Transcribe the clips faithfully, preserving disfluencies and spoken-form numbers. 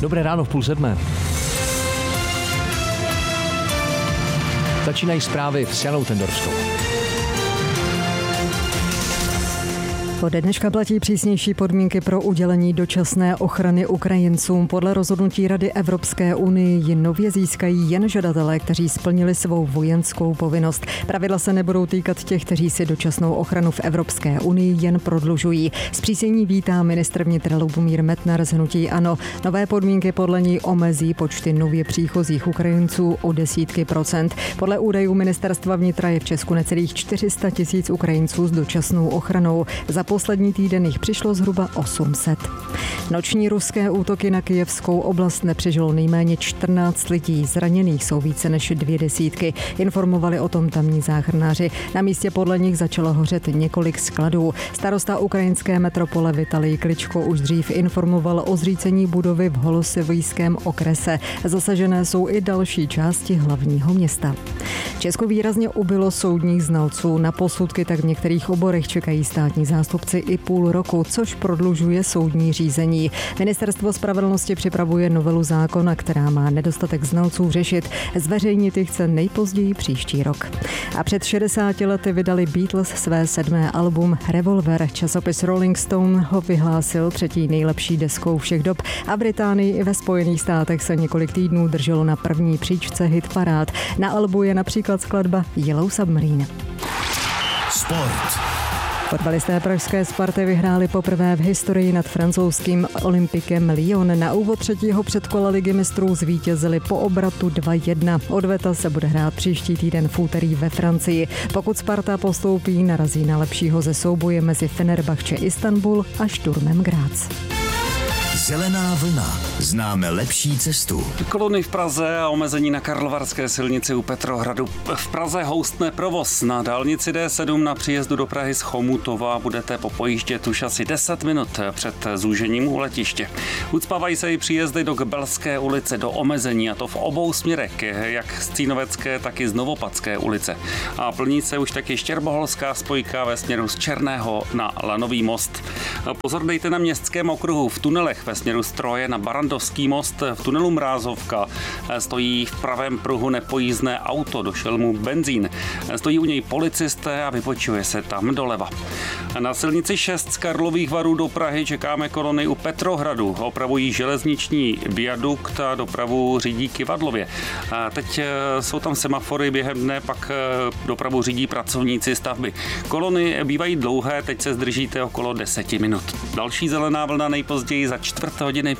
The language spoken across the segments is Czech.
Dobré ráno v půl sedmé. Začínají zprávy s Janou Tendorskou. Ode dneška platí přísnější podmínky pro udělení dočasné ochrany Ukrajincům. Podle rozhodnutí Rady Evropské unie ji nově získají jen žadatelé, kteří splnili svou vojenskou povinnost. Pravidla se nebudou týkat těch, kteří si dočasnou ochranu v Evropské unii jen prodlužují. Zpřísnění vítá ministr vnitra Lubomír Metnar z hnutí ANO. Nové podmínky podle ní omezí počty nově příchozích Ukrajinců o desítky procent. Podle údajů ministerstva vnitra je v Česku necelých čtyři sta tisíc Ukrajinců s dočasnou ochranou. Za poslední týden jich přišlo zhruba osm set. Noční ruské útoky na Kyjevskou oblast nepřežilo nejméně čtrnáct lidí. Zraněných jsou více než dvě desítky. Informovali o tom tamní záchranáři. Na místě podle nich začalo hořet několik skladů. Starosta ukrajinské metropole Vitalij Kličko už dřív informoval o zřícení budovy v Holosivojském okrese. Zasažené jsou i další části hlavního města. Česko výrazně ubylo soudních znalců. Na posudky tak v některých oborech čekají státní zástupci i půl roku, což prodlužuje soudní řízení. Ministerstvo spravedlnosti připravuje novelu zákona, která má nedostatek znalců řešit. Zveřejnit ji chce nejpozději příští rok. A před šedesáti lety vydali Beatles své sedmé album Revolver. Časopis Rolling Stone ho vyhlásil třetí nejlepší deskou všech dob a v Británii i ve Spojených státech se několik týdnů drželo na první příčce hitparád. Na albu je například skladba Yellow Submarine. Sport. Fotbalisté pražské Sparty vyhráli poprvé v historii nad francouzským Olympikem Lyon. Na úvod třetího předkola Ligy mistrů zvítězili po obratu dva jedna. Odveta se bude hrát příští týden v úterý ve Francii. Pokud Sparta postoupí, narazí na lepšího ze souboje mezi Fenerbahce Istanbul a Sturmem Graz. Zelená vlna. Známe lepší cestu. Kolony v Praze a omezení na Karlovarské silnici u Petrohradu. V Praze houstne provoz. Na dálnici D sedm na příjezdu do Prahy z Chomutova budete popojíždět už asi deset minut před zúžením u letiště. Ucpávají se i příjezdy do Kbelské ulice do omezení, a to v obou směrech, jak z Cínovecké, tak i z Novopadské ulice. A plní se už taky Štěrboholská spojka ve směru z Černého na Lanový most. Pozor dejte na Městském okruhu v tunelech ve směru Stroje na Barandovský most. V tunelu Mrázovka stojí v pravém pruhu nepojízdné auto, došel mu benzín. Stojí u něj policisté a vypočuje se tam doleva. Na silnici šest z Karlových Varů do Prahy čekáme kolony u Petrohradu. Opravují železniční viadukt a dopravu řídí Kyvadlově. A teď jsou tam semafory během dne, pak dopravu řídí pracovníci stavby. Kolony bývají dlouhé, teď se zdržíte okolo deseti minut. Další zelená vlna nejpozději za čtvrt hodiny.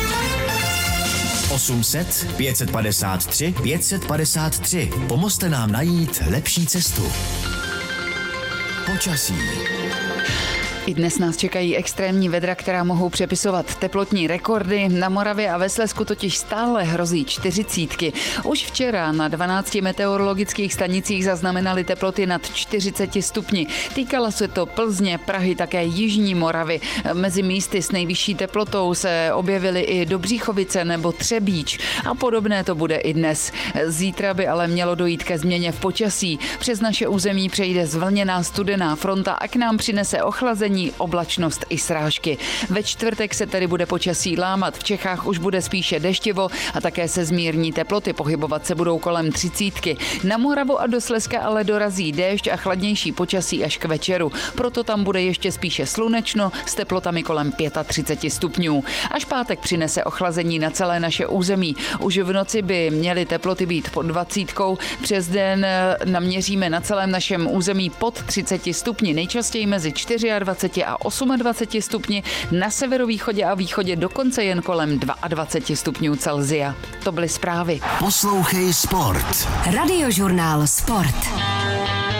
osm set, pět set padesát tři, pět set padesát tři. Pomozte nám najít lepší cestu. Počasí. I dnes nás čekají extrémní vedra, která mohou přepisovat teplotní rekordy. Na Moravě a ve Slezsku totiž stále hrozí čtyřicítky. Už včera na dvanácti meteorologických stanicích zaznamenali teploty nad čtyřiceti stupni. Týkalo se to Plzně, Prahy, také Jižní Moravy. Mezi místy s nejvyšší teplotou se objevily i Dobříchovice nebo Třebíč. A podobné to bude i dnes. Zítra by ale mělo dojít ke změně v počasí. Přes naše území přejde zvlněná studená fronta a k nám přinese ochlazení, oblačnost i srážky. Ve čtvrtek se tedy bude počasí lámat. V Čechách už bude spíše deštivo a také se zmírní teploty. Pohybovat se budou kolem třicítky. Na Moravu a do Slezska ale dorazí déšť a chladnější počasí až k večeru. Proto tam bude ještě spíše slunečno s teplotami kolem třiceti pěti stupňů. Až pátek přinese ochlazení na celé naše území. Už v noci by měly teploty být pod dvacítkou. Přes den naměříme na celém našem území pod třiceti stupni. Nejčastěji mezi dvaceti čtyři a dvaceti osmi stupni, na severovýchodě a východě dokonce jen kolem dvaceti dvou stupňů Celsia. To byly zprávy. Poslouchej Sport. Radiožurnál Sport.